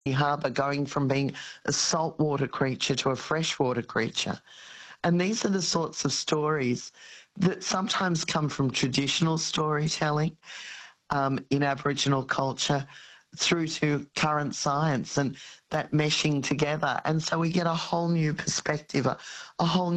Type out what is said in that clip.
Harbour going from being a saltwater creature to a freshwater creature. And these are the sorts of stories that sometimes come from traditional storytelling in Aboriginal culture through to current science and that meshing together. And so we get a whole new perspective, a whole